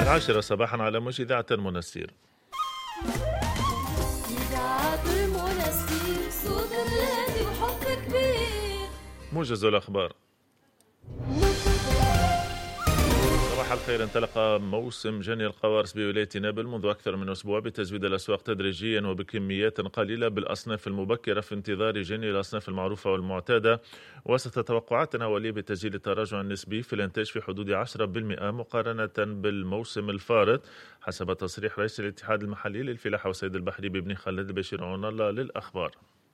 10 صباحا على موج إذاعة المنستير. إذاعة المنستير صوت الهادي وحب كبير. موجز الأخبار. صباح الخير. انطلق موسم جني القوارص بولاية نابل منذ أكثر من أسبوع بتزويد الأسواق تدريجيا وبكميات قليلة بالأصناف المبكرة في انتظار جني الأصناف المعروفة والمعتادة، وسط توقعات أولية بتسجيل التراجع النسبي في الإنتاج في حدود 10% مقارنة بالموسم الفارط، حسب تصريح رئيس الاتحاد المحلي للفلاحة والصيد البحري ببن خالد بشير عون الله للأخبار.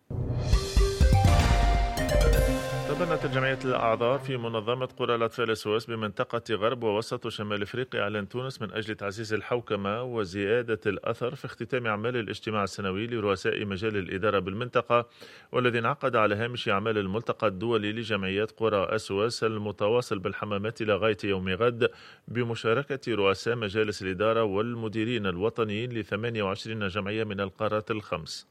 تبنت الجمعية الأعضاء في منظمة قرى الأطفال السويس بمنطقة غرب ووسط وشمال أفريقيا إعلان تونس من أجل تعزيز الحوكمة وزيادة الأثر في اختتام أعمال الاجتماع السنوي لرؤساء مجال الإدارة بالمنطقة، والذي انعقد على هامش أعمال الملتقى الدولي لجمعيات قرى السويس المتواصل بالحمامات إلى غاية يوم غد بمشاركة رؤساء مجالس الإدارة والمديرين الوطنيين ل 28 جمعية من القارات الخمس.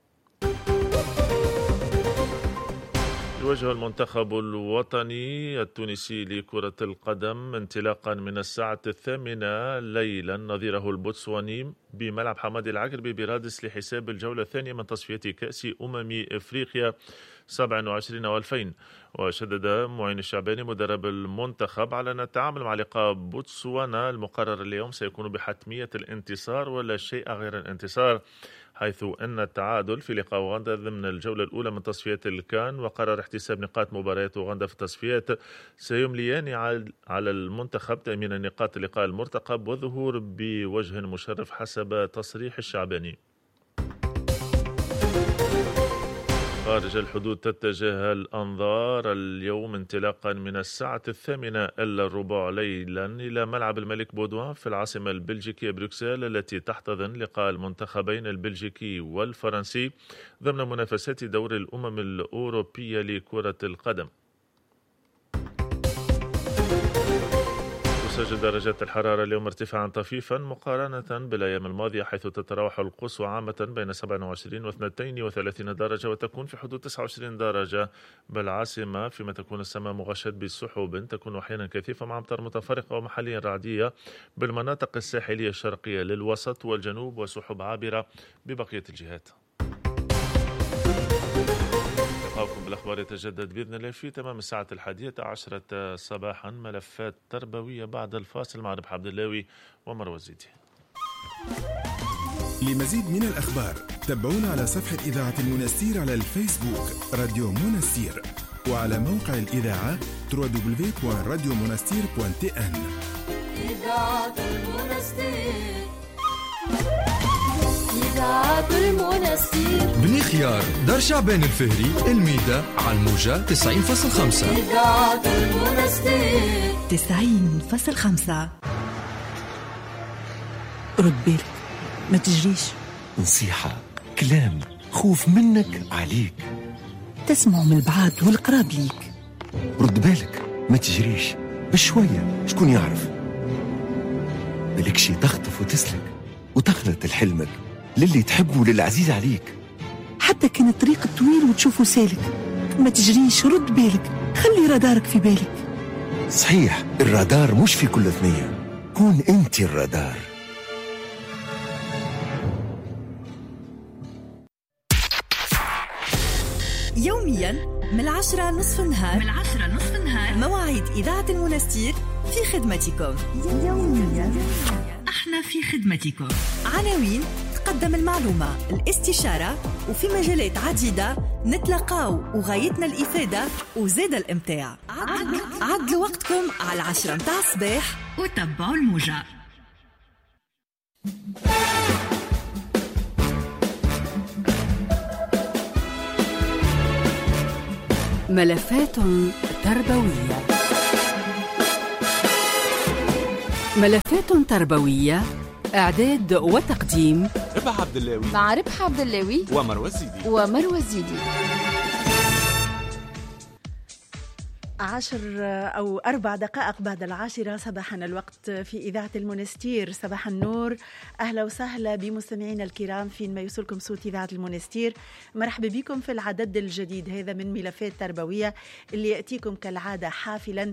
يواجه المنتخب الوطني التونسي لكرة القدم انطلاقا من الساعة 8 ليلا نظيره البوتسواني بملعب حمادي العقربي برادس لحساب الجولة الثانية من تصفية كأس إفريقيا 27 و2000. وشدد معين الشعباني مدرب المنتخب على أن التعامل مع لقاء بوتسوانا المقرر اليوم سيكون بحتمية الانتصار ولا شيء غير الانتصار، حيث أن التعادل في لقاء أوغندا ضمن الجولة الأولى من تصفيات الكان وقرر احتساب نقاط مباريات أوغندا في التصفيات سيمليان على المنتخب تأمين النقاط اللقاء المرتقب والظهور بوجه مشرف حسب تصريح الشعباني. خارج الحدود تتجه الأنظار اليوم انطلاقا من الساعة 8:15 ليلا إلى ملعب الملك بودوان في العاصمة البلجيكية بروكسل، التي تحتضن لقاء المنتخبين البلجيكي والفرنسي ضمن منافسات دور الأمم الأوروبية لكرة القدم. تسجل درجات الحرارة اليوم ارتفاعا طفيفا مقارنة بالأيام الماضية، حيث تتراوح القصوى عامة بين 27 و 32 درجة وتكون في حدود 29 درجة بالعاصمة، فيما تكون السماء مغشاة بسحب تكون أحيانا كثيفة مع أمطار متفرقة ومحليا رعدية بالمناطق الساحلية الشرقية للوسط والجنوب وسحب عابرة ببقية الجهات. لقاؤكم بالأخبار يتجدد بإذن الله في تمام الساعة 11 صباحا. ملفات تربوية بعد الفاصل مع ربح عبد اللاوي ومروة الزيدي. لمزيد من الأخبار تابعونا على صفحة إذاعة المنستير على الفيسبوك راديو منستير، وعلى موقع الإذاعة www.radiomonastir.tn. إذاعة المنستير، إذاعة المنستير بني خيار، دار شعبان الفهري، الميدة، على الموجة 90.5. إذاعة المنستير 90.5. رد بالك ما تجريش. نصيحة، كلام، خوف منك عليك، تسمع من البعاد والقراب ليك. رد بالك ما تجريش، بشوية شكون يعرف، بالك شي تخطف وتسلك وتخلط الحلمك للي تحبه وللعزيز عليك، حتى كان الطريق طويل وتشوفه سالك. ما تجريش، رد بالك، خلي رادارك في بالك. صحيح، الرادار مش في كل ثنية، كون انت الرادار. يوميا من 10 نصف النهار مواعيد إذاعة المنستير في خدمتكم. يوميا احنا في خدمتكم. عناوين تقدم المعلومة، الاستشارة، وفي مجالات عديدة نتلقاو وغايتنا الإفادة وزاد الإمتاع. عدلوا وقتكم على 10 متاع الصباح وتبعوا الموجة. ملفات تربوية. ملفات تربوية، إعداد وتقديم ربح عبد اللاوي مع ربح عبد اللاوي ومروة الزيدي. 10 أو 4 دقائق بعد 10 صباحا الوقت في إذاعة المنستير. صباح النور، أهلا وسهلا بمستمعينا الكرام فين ما يوصلكم صوت إذاعة المنستير. مرحبا بكم في العدد الجديد هذا من ملفات تربوية اللي يأتيكم كالعادة حافلا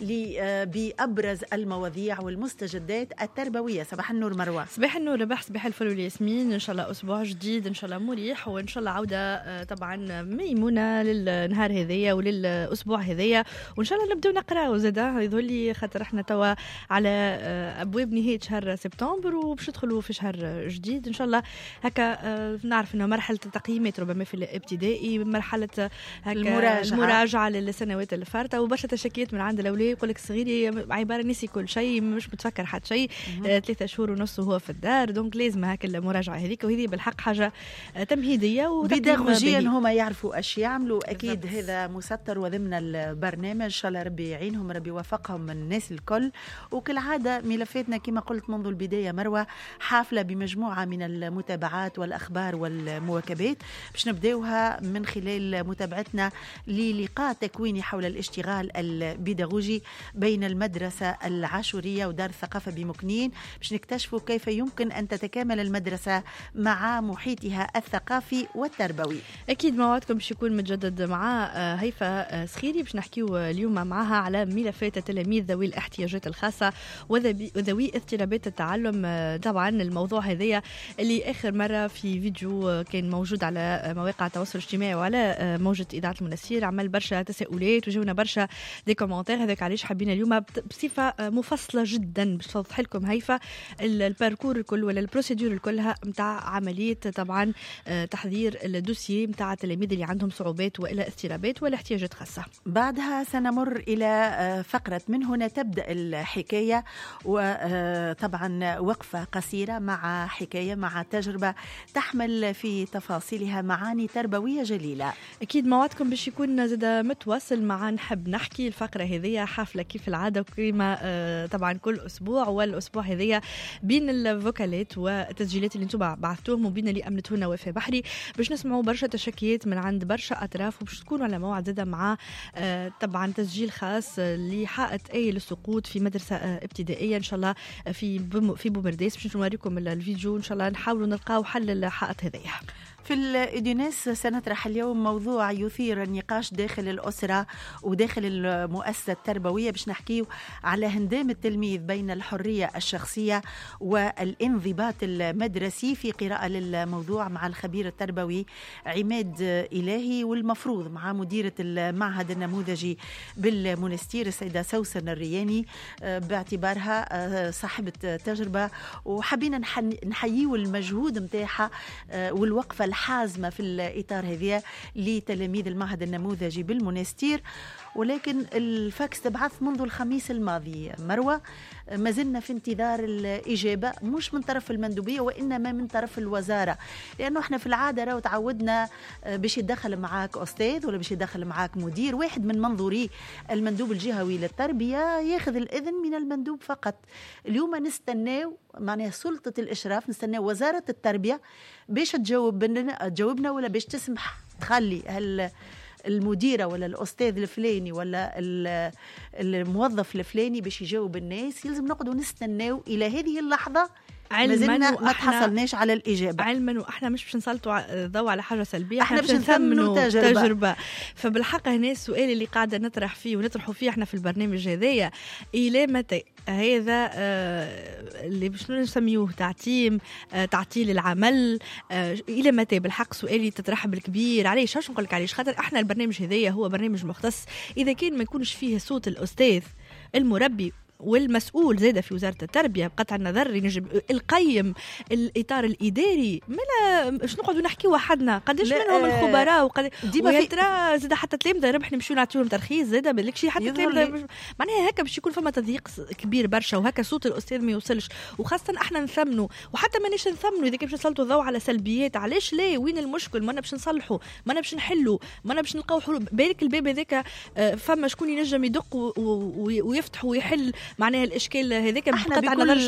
بأبرز المواضيع والمستجدات التربوية. صباح النور مروة. صباح النور ربح، صباح الفل والياسمين. إن شاء الله أسبوع جديد إن شاء الله مريح، وإن شاء الله عودة طبعا ميمونة للنهار هذية وللأسبوع هذية، وإن شاء الله نبدأ نقرأ زادا يظهر لي خاطر احنا توا على أبواب نهاية شهر سبتمبر وباش ندخلوا في شهر جديد إن شاء الله. هكا نعرف إنه مرحلة التقييمات ربما في الابتدائي، مرحلة المراجعة للسنوات اللي فاتت، وبرشا تشكيات من عند الأولاد يقول لك صغيري عبارة نسي كل شيء، مش متفكر حتى شيء، 3 شهور ونص وهو في الدار، دونك لازم هكا المراجعة هذيك، وهذه بالحق حاجة تمهيدية وبيداغوجيا هما يعرفوا أش يعملوا. أكيد بالضبط. هذا مسطر وضمن البرنامج إن شاء الله ربي يعينهم، ربي يوفقهم من الناس الكل. وكالعادة ملفاتنا كما قلت منذ البداية مروة حافلة بمجموعة من المتابعات والأخبار والمواكبات، باش نبداوها من خلال متابعتنا للقاء تكويني حول الاشتغال البيداغوجي بين المدرسة العاشورية ودار الثقافة بمكنين، باش نكتشفوا كيف يمكن أن تتكامل المدرسة مع محيطها الثقافي والتربوي. أكيد موعدكم باش يكون متجدد مع هيفا صخيري، باش نحكيو اليوم معها على ملفات التلاميذ ذوي الاحتياجات الخاصة وذوي اضطرابات التعلم. طبعا الموضوع هذايا اللي آخر مرة في فيديو كان موجود على مواقع التواصل الاجتماعي وعلى موجة إذاعة المنستير عمل برشا تساؤلات وجونا برشا دي كومنتير. هذاك علاش حابين اليوم بصفة مفصلة جدا باش توضح لكم هيفا الباركور الكل ولا البروسيدور كلها متاع عملية طبعا تحضير الدوسيي متاع التلاميذ اللي عندهم صعوبات وإلى اضطرابات ولا احتياجات خاصة. بعدها سنمر إلى فقرة من هنا تبدأ الحكاية، وطبعا وقفة قصيرة مع حكاية مع تجربة تحمل في تفاصيلها معاني تربوية جليلة. أكيد موعدكم باش يكون زاد متواصل مع نحب نحكي. الفقرة هذه حافلة كيف العادة وكما طبعا كل أسبوع، والأسبوع هذه بين الفوكالات والتسجيلات اللي انتم بعثتوهم وبين اللي أمنتونا وفاء بحري باش نسمعوا برشا تشكيات من عند برشا أطراف، وباش تكونوا على موعد زاد مع طبعا تسجيل خاص لحائط أي للسقوط في مدرسة ابتدائية إن شاء الله في بومرداس. باش نوريكم الفيديو إن شاء الله نحاولوا نلقاو حل الحائط هذايا. في الإدونيس سنطرح اليوم موضوع يثير النقاش داخل الأسرة وداخل المؤسسة التربوية، باش نحكيه على هندام التلميذ بين الحرية الشخصية والانضباط المدرسي. في قراءة للموضوع مع الخبير التربوي عماد إلهي، والمفروض مع مديرة المعهد النموذجي بالمنستير السيدة سوسن الرياني باعتبارها صاحبة تجربة، وحبينا نحييه المجهود متاعها والوقفة الحازمة في الإطار هذه لتلاميذ المعهد النموذجي بالمنستير. ولكن الفاكس تبعث منذ الخميس الماضي مروة، ما زلنا في انتظار الإجابة مش من طرف المندوبية وإنما من طرف الوزارة، لأنه احنا في العادة راو تعودنا باش يدخل معاك أستاذ ولا باش يدخل معاك مدير واحد من منظوري المندوب الجهوي للتربية ياخذ الإذن من المندوب فقط. اليوم نستناو معناها سلطة الإشراف، نستناو وزارة التربية باش تجاوبنا ولا باش تسمح تخلي المديرة ولا الأستاذ الفلاني ولا الموظف الفلاني باش يجاوب الناس. يلزم نقعدوا نستناو إلى هذه اللحظة، علما ما تحصلناش على الإجابة، علما وإحنا مش باش نسلطوا ضوء على حاجة سلبية، احنا باش نثمنوا تجربة. فبالحق هنا السؤال اللي قاعدة نطرح فيه ونطرحوا فيه احنا في البرنامج هذايا، إلى متى هذا اللي باش نسميوه تعطيل العمل، إلى متى؟ بالحق سؤالي تطرح بالكبير. علاش باش نقول لك علاش؟ خاطر احنا البرنامج هذايا هو برنامج مختص، إذا كان ما يكونش فيه صوت الأستاذ المربي والمسؤول زاده في وزارة التربية بقطع النظر ينجم القيم الإطار الإداري، مش نقعدوا نحكي وحدنا قداش منهم الخبراء ويترى زاده حتى تلامذة ربح نمشيو نعطيهم ترخيص زاده بالك شيء حتى تلامذة، معناها هكا باش يكون فما تضييق كبير برشا، وهكا صوت الأستاذ ما يوصلش، وخاصة احنا نثمنوا وحتى مانيش نثمنوا إذا كان باش نسلطوا ضوء على سلبيات. علاش لا؟ وين المشكل؟ ما أنا باش نصلحوا، ما أنا باش نحلوا، ما أنا باش نلقاو حلول. بالك الباب هذاك فما شكون ينجم يدق ويفتح ويحل معناها الاشكال هذاك. احنا بكل